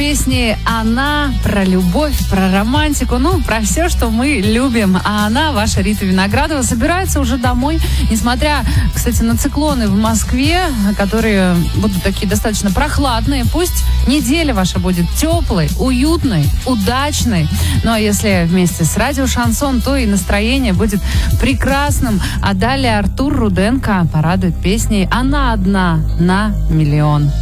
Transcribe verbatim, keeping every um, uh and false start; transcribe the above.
песни «Она», про любовь, про романтику, ну, про все, что мы любим. А она, ваша Рита Виноградова, собирается уже домой. Несмотря, кстати, на циклоны в Москве, которые будут такие достаточно прохладные, пусть неделя ваша будет теплой, уютной, удачной. Ну, а если вместе с радио «Шансон», то и настроение будет прекрасным. А далее Артур Руденко порадует песней «Она одна на миллион».